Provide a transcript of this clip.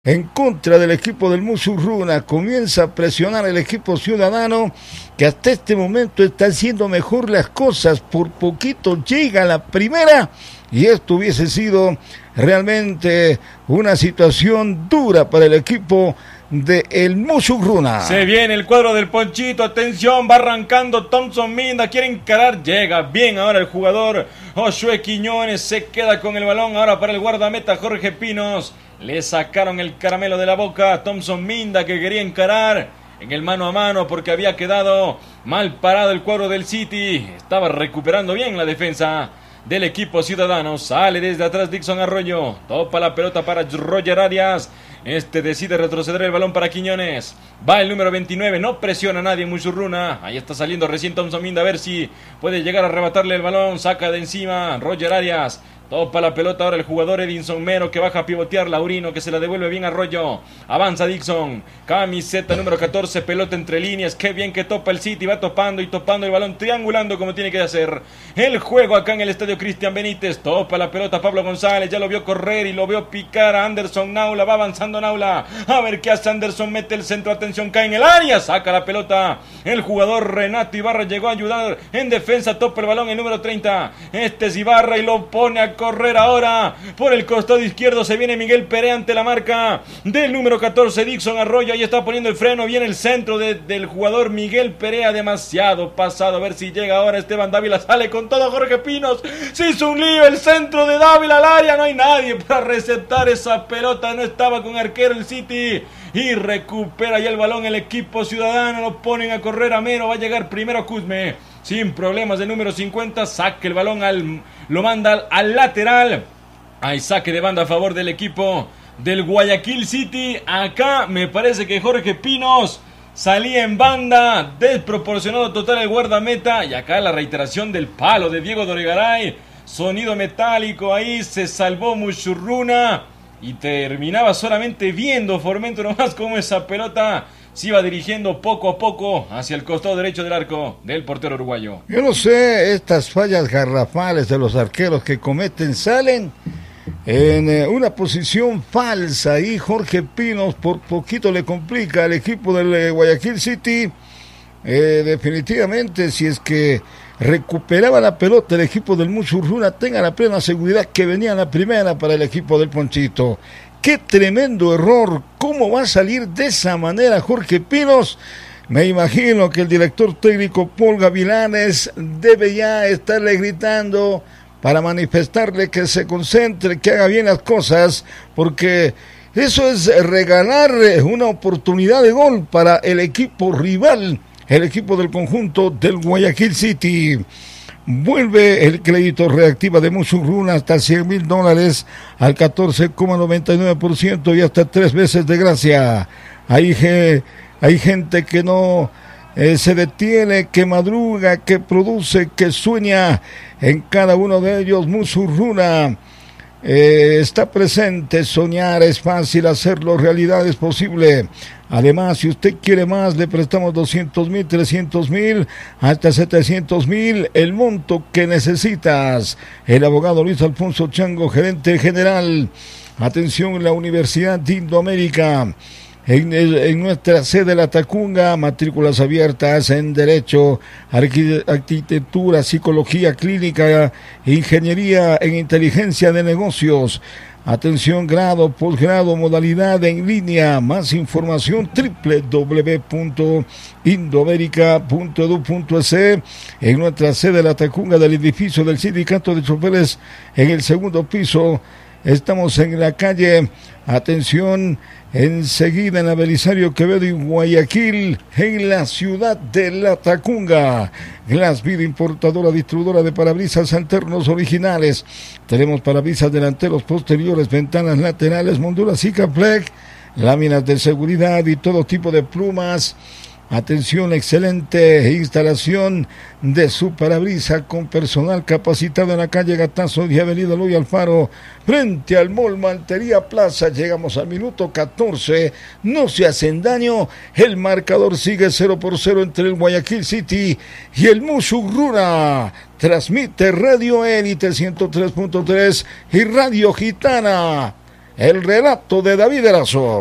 en contra del equipo del Musurruna. Comienza a presionar el equipo ciudadano, que hasta este momento está haciendo mejor las cosas. Por poquito llega a la primera, y esto hubiese sido realmente una situación dura para el equipo de el Musurruna. Se viene el cuadro del Ponchito, atención, va arrancando Thompson Minda, quiere encarar, llega bien ahora el jugador Josué Quiñones, se queda con el balón ahora para el guardameta Jorge Pinos. Le sacaron el caramelo de la boca a Thompson Minda, que quería encarar en el mano a mano porque había quedado mal parado el cuadro del City. Estaba recuperando bien la defensa del equipo ciudadano. Sale desde atrás Dixon Arroyo, topa la pelota para Roger Arias. Este decide retroceder el balón para Quiñones. Va el número 29, no presiona a nadie Musurruna. Ahí está saliendo recién Thompson Minda, a ver si puede llegar a arrebatarle el balón. Saca de encima Roger Arias. Topa la pelota ahora el jugador Edinson Mero, que baja a pivotear. Laurino, que se la devuelve bien a Arroyo. Avanza Dixon, camiseta número 14, pelota entre líneas. Qué bien que topa el City, va topando y topando el balón, triangulando como tiene que hacer el juego acá en el estadio Cristian Benítez. Topa la pelota Pablo González, ya lo vio correr y lo vio picar a Anderson Naula. Va avanzando Naula, a ver qué hace Anderson, mete el centro, atención, cae en el área, saca la pelota el jugador Renato Ibarra, llegó a ayudar en defensa, topa el balón el número 30. Este es Ibarra y lo pone a correr ahora por el costado izquierdo. Se viene Miguel Perea ante la marca del número 14 Dixon Arroyo. Ahí está poniendo el freno, viene el centro del jugador Miguel Perea, demasiado pasado, a ver si llega ahora Esteban Dávila. Sale con todo Jorge Pinos, se hizo un lío el centro de Dávila al área, no hay nadie para receptar esa pelota, no estaba con arquero el City y recupera ya el balón el equipo ciudadano. Lo ponen a correr a Mero, va a llegar primero Cuzme sin problemas, el número 50 saca el balón, lo manda al lateral. Hay saque de banda a favor del equipo del Guayaquil City. Acá me parece que Jorge Pinos salía en banda, desproporcionado total el guardameta. Y acá la reiteración del palo de Diego Doregaray, sonido metálico, ahí se salvó Musurruna y terminaba solamente viendo Formento nomás cómo esa pelota se iba dirigiendo poco a poco hacia el costado derecho del arco del portero uruguayo. Yo no sé, estas fallas garrafales de los arqueros que cometen, salen en una posición falsa y Jorge Pinos por poquito le complica al equipo del Guayaquil City. Definitivamente, si es que recuperaba la pelota el equipo del Musurruna, tenga la plena seguridad que venía la primera para el equipo del Ponchito. ¡Qué tremendo error! ¿Cómo va a salir de esa manera Jorge Pinos? Me imagino que el director técnico Paul Gavilanes debe ya estarle gritando para manifestarle que se concentre, que haga bien las cosas, porque eso es regalar una oportunidad de gol para el equipo rival, el equipo del conjunto del Guayaquil City. Vuelve el crédito reactiva de Musurruna hasta $100,000 al 14,99% y hasta 3 veces de gracia. Hay gente que no se detiene, que madruga, que produce, que sueña. En cada uno de ellos Musurruna está presente. Soñar es fácil, hacerlo realidad es posible. Además, si usted quiere más, le prestamos 200,000, 300,000, hasta 700,000, el monto que necesitas. El abogado Luis Alfonso Chango, gerente general. Atención, la Universidad de Indoamérica. En nuestra sede La Tacunga, matrículas abiertas en Derecho, Arquitectura, Psicología Clínica, Ingeniería en Inteligencia de Negocios. Atención, grado, posgrado, modalidad en línea. Más información www.indoamerica.edu.es. En nuestra sede La Tacunga del edificio del Sindicato de Choferes, en el segundo piso. Estamos en la calle, atención, enseguida en la Belisario Quevedo y Guayaquil, en la ciudad de La Tacunga. Glasvid, importadora, distribuidora de parabrisas alternos originales. Tenemos parabrisas delanteros, posteriores, ventanas laterales, molduras Sikaflex, láminas de seguridad y todo tipo de plumas. Atención, excelente instalación de su parabrisa con personal capacitado en la calle Gatazo y avenida Eloy Alfaro, frente al Mall Maltería Plaza. Llegamos al minuto 14, no se hacen daño, el marcador sigue 0-0 entre el Guayaquil City y el Musurruna. Transmite Radio Élite 103.3 y Radio Gitana El relato de David Erazo.